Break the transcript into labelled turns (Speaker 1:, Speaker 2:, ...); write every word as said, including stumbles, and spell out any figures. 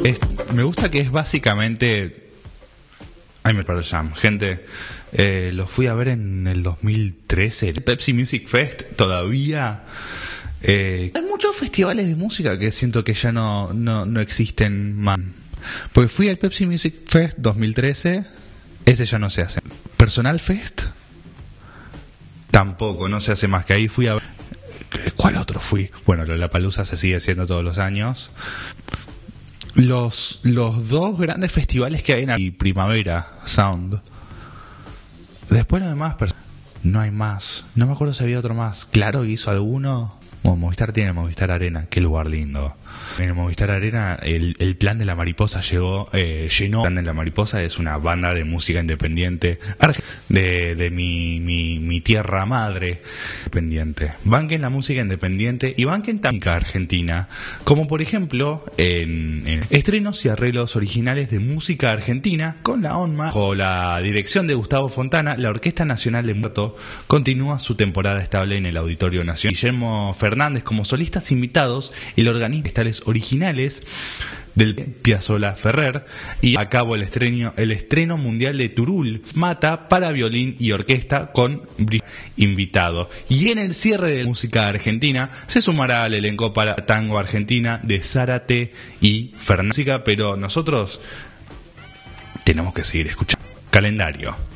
Speaker 1: Es, me gusta que es básicamente... Ay, me Pearl Jam. Gente, eh, lo fui a ver en el dos mil trece. El Pepsi Music Fest todavía... Eh, hay muchos festivales de música que siento que ya no, no, no existen más. Porque fui al Pepsi Music Fest dos mil trece, ese ya no se hace. Personal Fest tampoco, no se hace más, que ahí fui a ver. ¿Cuál otro fui? Bueno, Lollapalooza se sigue haciendo todos los años. Los, los dos grandes festivales que hay en y Primavera Sound. Después lo demás, no hay más. No me acuerdo si había otro más. Claro, hizo alguno. Bueno, Movistar tiene el Movistar Arena, qué lugar lindo. En el Movistar Arena el, el Plan de la Mariposa llegó, eh, llenó. El Plan de la Mariposa es una banda de música independiente de, de mi, mi, mi tierra madre independiente. Banquen la música independiente y banquen también la música argentina, como por ejemplo en, en estrenos y arreglos originales de música argentina con la ONMA. Bajo la dirección de Gustavo Fontana, la Orquesta Nacional de Muerto continúa su temporada estable en el Auditorio Nacional. Guillermo Fernández como solistas invitados, el organismo tales originales del Piazzolla Ferrer y a cabo el estreno, el estreno mundial de Turul Mata para violín y orquesta con invitado. Y en el cierre de música argentina se sumará al elenco para tango argentina de Zárate y Fernández. Pero nosotros tenemos que seguir escuchando. Calendario.